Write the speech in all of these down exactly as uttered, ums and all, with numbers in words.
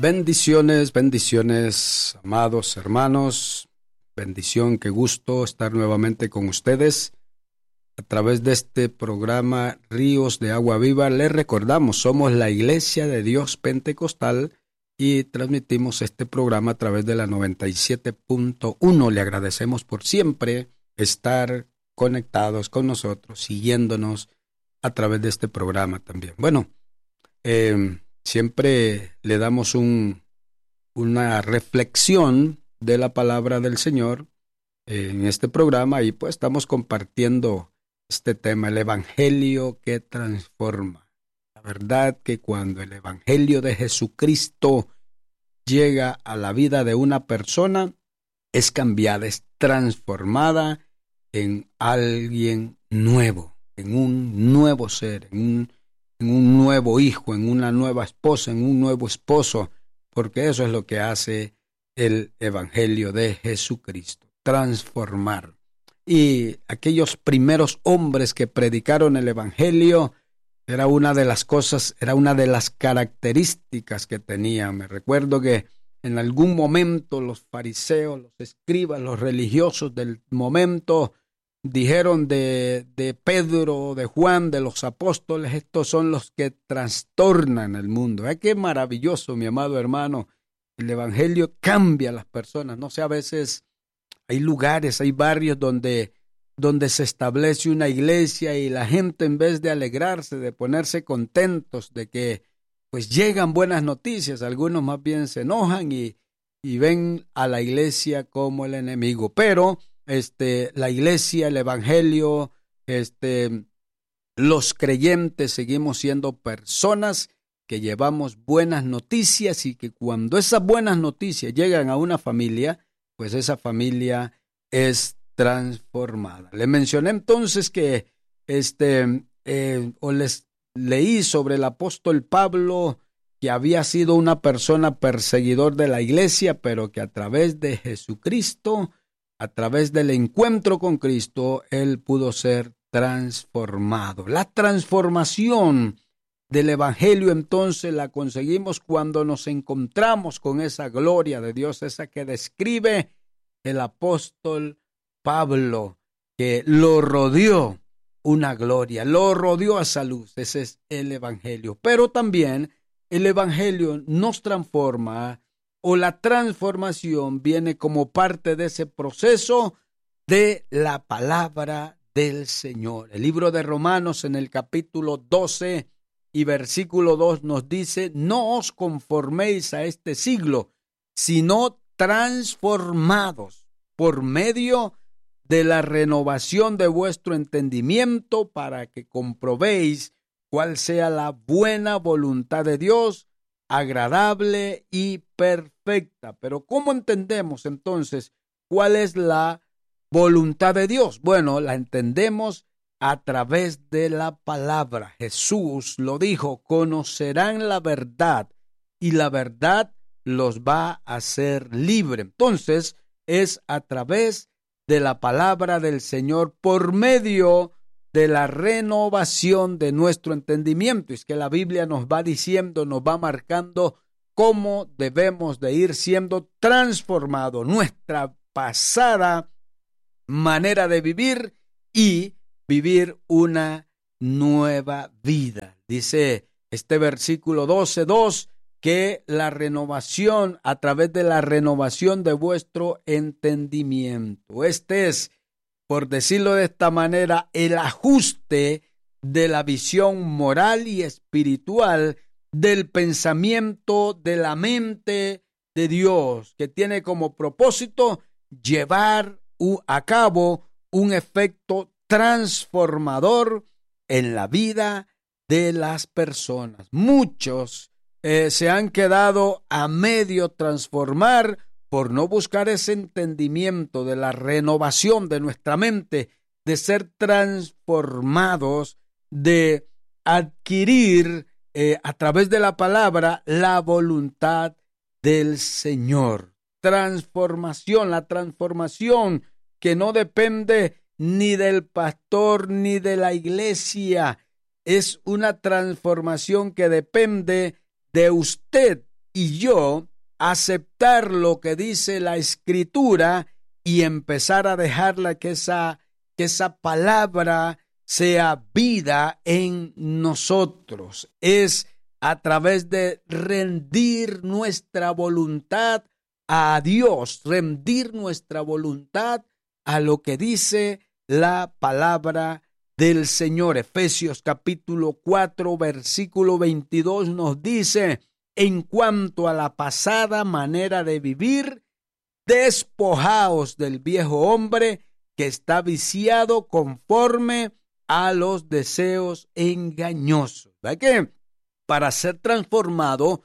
Bendiciones, bendiciones, amados hermanos. Bendición, qué gusto estar nuevamente con ustedes. A través de este programa Ríos de Agua Viva, les recordamos, somos la Iglesia de Dios Pentecostal y transmitimos este programa a través de la noventa y siete punto uno. Le agradecemos por siempre estar conectados con nosotros, siguiéndonos a través de este programa también. Bueno, eh, siempre le damos un, una reflexión de la palabra del Señor eh, en este programa y pues estamos compartiendo este tema, el Evangelio que transforma. La verdad que cuando el Evangelio de Jesucristo llega a la vida de una persona, es cambiada, es transformada en alguien nuevo, en un nuevo ser, en un, en un nuevo hijo, en una nueva esposa, en un nuevo esposo, porque eso es lo que hace el Evangelio de Jesucristo, transformar. Y aquellos primeros hombres que predicaron el Evangelio, era una de las cosas, era una de las características que tenían. Me recuerdo que en algún momento los fariseos, los escribas, los religiosos del momento dijeron de, de Pedro, de Juan, de los apóstoles, estos son los que trastornan el mundo. ¡Ay, qué maravilloso, mi amado hermano! El Evangelio cambia a las personas. No sé, a veces hay lugares, hay barrios donde, donde se establece una iglesia y la gente, en vez de alegrarse, de ponerse contentos de que pues llegan buenas noticias, algunos más bien se enojan y, y ven a la iglesia como el enemigo. Pero este, la iglesia, el Evangelio, este, los creyentes seguimos siendo personas que llevamos buenas noticias y que cuando esas buenas noticias llegan a una familia, pues esa familia es transformada. Le mencioné entonces que este eh, o les leí sobre el apóstol Pablo, que había sido una persona perseguidor de la iglesia, pero que a través de Jesucristo, a través del encuentro con Cristo, él pudo ser transformado. La transformación del Evangelio entonces la conseguimos cuando nos encontramos con esa gloria de Dios, esa que describe el apóstol Pablo, que lo rodeó una gloria, lo rodeó esa luz. Ese es el Evangelio. Pero también el Evangelio nos transforma, o la transformación viene como parte de ese proceso de la palabra del Señor. El libro de Romanos en el capítulo doce y versículo dos nos dice: no os conforméis a este siglo, sino transformados por medio de la renovación de vuestro entendimiento, para que comprobéis cuál sea la buena voluntad de Dios, agradable y perfecta. Pero ¿cómo entendemos entonces cuál es la voluntad de Dios? Bueno, la entendemos a través de la palabra. Jesús lo dijo: conocerán la verdad y la verdad los va a hacer libre. Entonces es a través de la palabra del Señor, por medio de la renovación de nuestro entendimiento. Es que la Biblia nos va diciendo, nos va marcando cómo debemos de ir siendo transformados, nuestra pasada manera de vivir y vivir una nueva vida. Dice este versículo doce dos que la renovación, a través de la renovación de vuestro entendimiento. Este es, por decirlo de esta manera, el ajuste de la visión moral y espiritual del pensamiento de la mente de Dios, que tiene como propósito llevar a cabo un efecto transformador en la vida de las personas. Muchos eh, se han quedado a medio transformar por no buscar ese entendimiento de la renovación de nuestra mente, de ser transformados, de adquirir eh, a través de la palabra la voluntad del Señor. Transformación, la transformación que no depende ni del pastor ni de la iglesia, es una transformación que depende de usted y yo aceptar lo que dice la Escritura y empezar a dejarla que esa, que esa palabra sea vida en nosotros. Es a través de rendir nuestra voluntad a Dios, rendir nuestra voluntad a lo que dice la palabra del Señor. Efesios capítulo cuatro, versículo veintidós nos dice: en cuanto a la pasada manera de vivir, despojaos del viejo hombre que está viciado conforme a los deseos engañosos. ¿Verdad que para ser transformado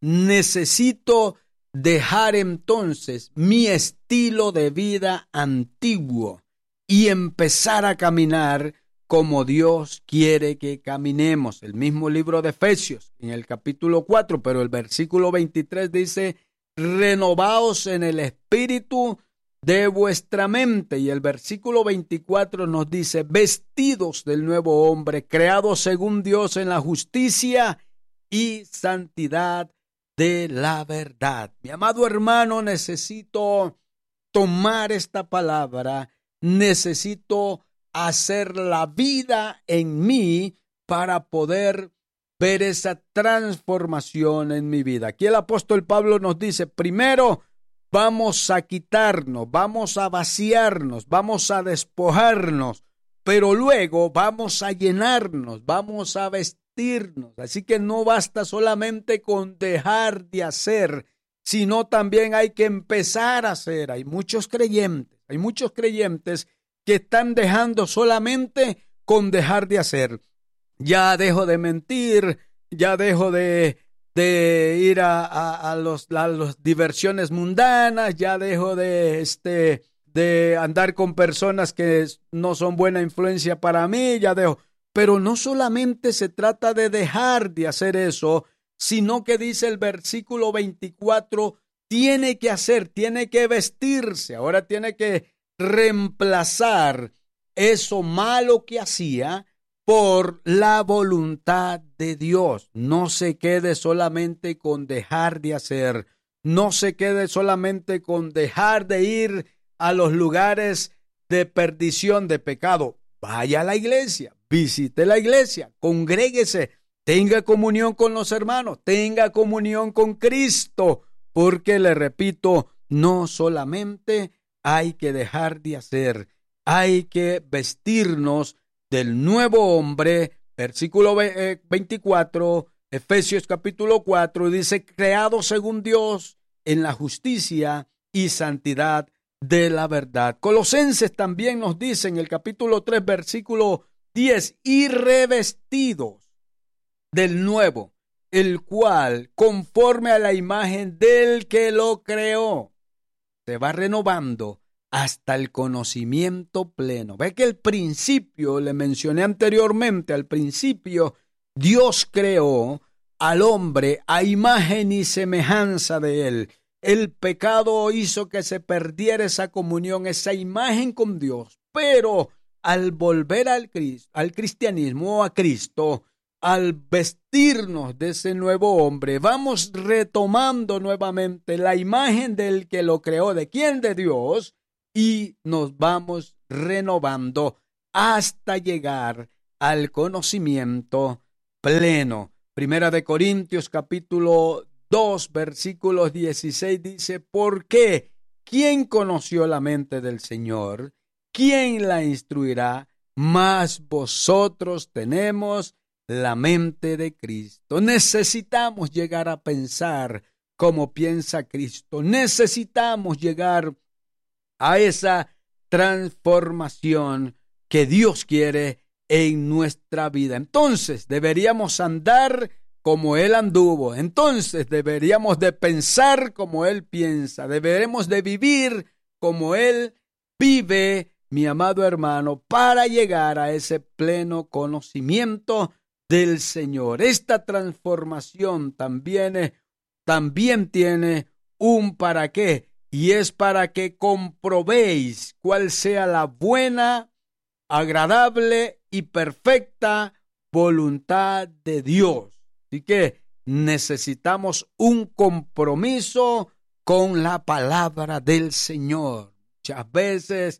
necesito dejar entonces mi estilo de vida antiguo y empezar a caminar como Dios quiere que caminemos? El mismo libro de Efesios, en el capítulo cuatro, pero el versículo veintitrés dice: renovaos en el espíritu de vuestra mente. Y el versículo veinticuatro nos dice: vestidos del nuevo hombre, creados según Dios en la justicia y santidad de la verdad. Mi amado hermano, necesito tomar esta palabra, necesito hacer la vida en mí para poder ver esa transformación en mi vida. Aquí el apóstol Pablo nos dice: primero vamos a quitarnos, vamos a vaciarnos, vamos a despojarnos, pero luego vamos a llenarnos, vamos a vestirnos. Así que no basta solamente con dejar de hacer, sino también hay que empezar a hacer. Hay muchos creyentes, hay muchos creyentes que están dejando solamente con dejar de hacer. Ya dejo de mentir, ya dejo de, de ir a, a, a, los, a las diversiones mundanas, ya dejo de, este, de andar con personas que no son buena influencia para mí, ya dejo. Pero no solamente se trata de dejar de hacer eso, sino que dice el versículo veinticuatro, tiene que hacer, tiene que vestirse, ahora tiene que reemplazar eso malo que hacía por la voluntad de Dios. No se quede solamente con dejar de hacer, no se quede solamente con dejar de ir a los lugares de perdición, de pecado. Vaya a la iglesia, visite la iglesia, congréguese, tenga comunión con los hermanos, tenga comunión con Cristo, porque le repito, no solamente hay que dejar de hacer, hay que vestirnos del nuevo hombre. Versículo veinticuatro, Efesios capítulo cuatro, dice: creado según Dios en la justicia y santidad de la verdad. Colosenses también nos dice en el capítulo tres, versículo diez: y revestidos del nuevo, el cual, conforme a la imagen del que lo creó, se va renovando hasta el conocimiento pleno. Ve que el principio, le mencioné anteriormente, al principio Dios creó al hombre a imagen y semejanza de él. El pecado hizo que se perdiera esa comunión, esa imagen con Dios, pero al volver al, al cristianismo o a Cristo, al vestirnos de ese nuevo hombre, vamos retomando nuevamente la imagen del que lo creó. ¿De quién? De Dios. Y nos vamos renovando hasta llegar al conocimiento pleno. Primera de Corintios capítulo dos, versículos dieciséis dice: ¿por qué? ¿Quién conoció la mente del Señor? ¿Quién la instruirá? Mas vosotros tenemos la mente de Cristo. Necesitamos llegar a pensar como piensa Cristo. Necesitamos llegar a esa transformación que Dios quiere en nuestra vida. Entonces deberíamos andar como Él anduvo. Entonces deberíamos de pensar como Él piensa. Deberemos de vivir como Él vive, mi amado hermano, para llegar a ese pleno conocimiento del Señor. Esta transformación también, también tiene un para qué, y es para que comprobéis cuál sea la buena, agradable y perfecta voluntad de Dios. Así que necesitamos un compromiso con la palabra del Señor. Muchas veces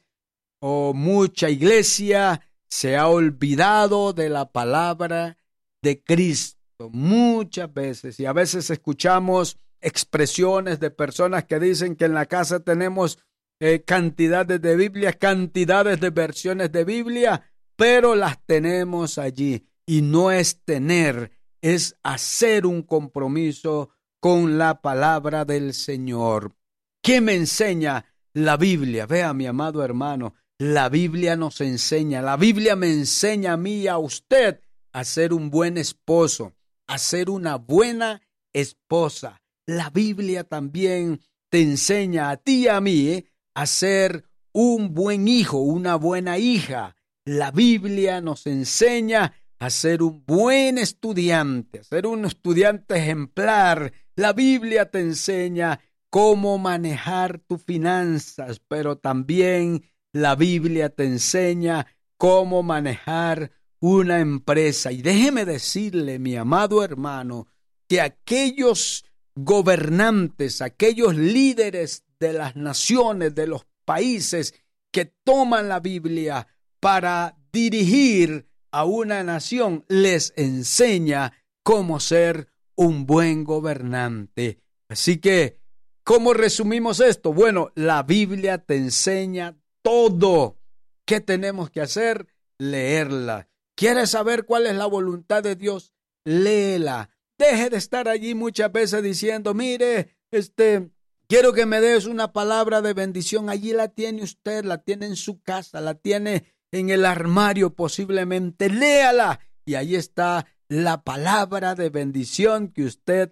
o mucha iglesia se ha olvidado de la palabra de Cristo. Muchas veces, y a veces escuchamos expresiones de personas que dicen que en la casa tenemos eh, cantidades de Biblia, cantidades de versiones de Biblia, pero las tenemos allí. Y no es tener, es hacer un compromiso con la palabra del Señor. ¿Qué me enseña la Biblia? Vea, mi amado hermano, la Biblia nos enseña, la Biblia me enseña a mí y a usted a ser un buen esposo, a ser una buena esposa. La Biblia también te enseña a ti y a mí ¿eh? a ser un buen hijo, una buena hija. La Biblia nos enseña a ser un buen estudiante, a ser un estudiante ejemplar. La Biblia te enseña cómo manejar tus finanzas, pero también la Biblia te enseña cómo manejar una empresa. Y déjeme decirle, mi amado hermano, que aquellos gobernantes, aquellos líderes de las naciones, de los países que toman la Biblia para dirigir a una nación, les enseña cómo ser un buen gobernante. Así que, ¿cómo resumimos esto? Bueno, la Biblia te enseña todo. ¿Qué tenemos que hacer? Leerla. ¿Quieres saber cuál es la voluntad de Dios? Léela. Deje de estar allí muchas veces diciendo, mire, este, quiero que me des una palabra de bendición. Allí la tiene usted, la tiene en su casa, la tiene en el armario posiblemente. Léala y ahí está la palabra de bendición que usted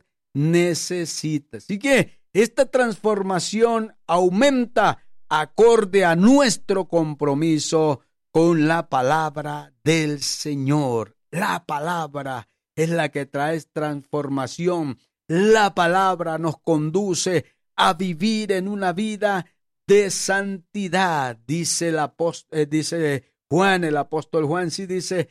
necesita. Así que esta transformación aumenta acorde a nuestro compromiso con la palabra del Señor. La palabra es la que trae transformación. La palabra nos conduce a vivir en una vida de santidad. Dice el apóstol, eh, dice Juan, el apóstol Juan, sí dice,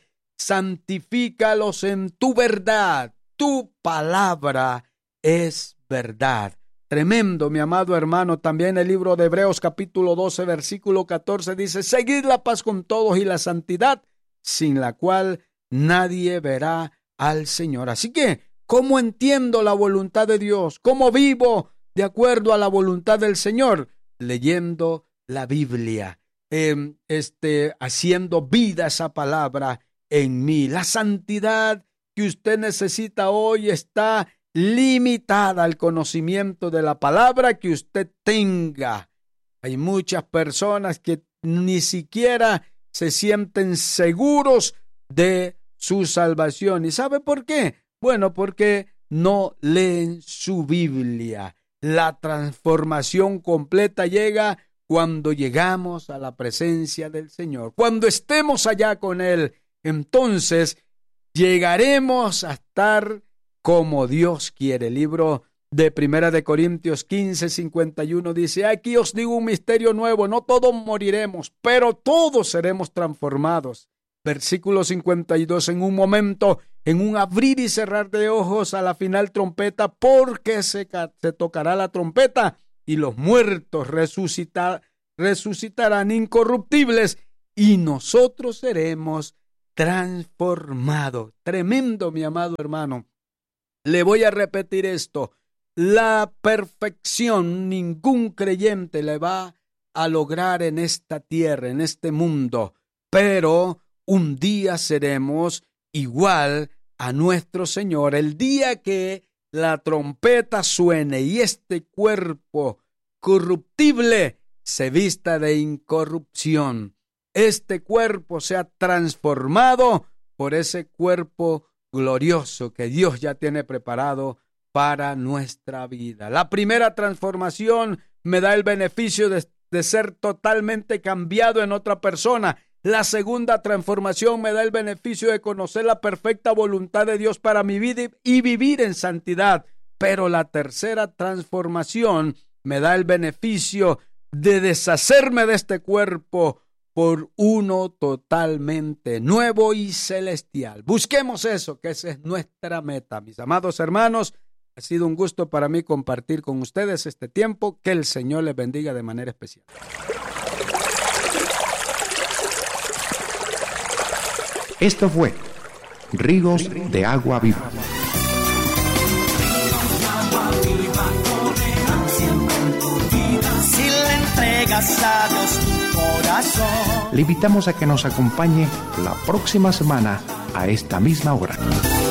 santifícalos en tu verdad. Tu palabra es verdad. Tremendo, mi amado hermano. También el libro de Hebreos capítulo doce, versículo catorce dice, seguid la paz con todos y la santidad, sin la cual nadie verá al Señor. Así que, ¿cómo entiendo la voluntad de Dios? ¿Cómo vivo de acuerdo a la voluntad del Señor? Leyendo la Biblia, eh, este, haciendo vida esa palabra en mí. La santidad que usted necesita hoy está limitada al conocimiento de la palabra que usted tenga. Hay muchas personas que ni siquiera se sienten seguros de su salvación. ¿Y sabe por qué? Bueno, porque no leen su Biblia. La transformación completa llega cuando llegamos a la presencia del Señor. Cuando estemos allá con Él, entonces llegaremos a estar como Dios quiere. El libro de Primera de Corintios quince, cincuenta y uno dice, aquí os digo un misterio nuevo, no todos moriremos, pero todos seremos transformados. Versículo cincuenta y dos, en un momento, en un abrir y cerrar de ojos, a la final trompeta, porque se, se tocará la trompeta y los muertos resucitar, resucitarán incorruptibles y nosotros seremos transformados. Tremendo, mi amado hermano. Le voy a repetir esto. La perfección ningún creyente le va a lograr en esta tierra, en este mundo, pero un día seremos igual a nuestro Señor. El día que la trompeta suene y este cuerpo corruptible se vista de incorrupción, este cuerpo sea transformado por ese cuerpo glorioso que Dios ya tiene preparado para nuestra vida. La primera transformación me da el beneficio de, de ser totalmente cambiado en otra persona. La segunda transformación me da el beneficio de conocer la perfecta voluntad de Dios para mi vida y vivir en santidad. Pero la tercera transformación me da el beneficio de deshacerme de este cuerpo por uno totalmente nuevo y celestial. Busquemos eso, que esa es nuestra meta. Mis amados hermanos, ha sido un gusto para mí compartir con ustedes este tiempo. Que el Señor les bendiga de manera especial. Esto fue Ríos de Agua Viva. Si le entregas a Dios tu corazón, Le invitamos a que nos acompañe la próxima semana a esta misma hora.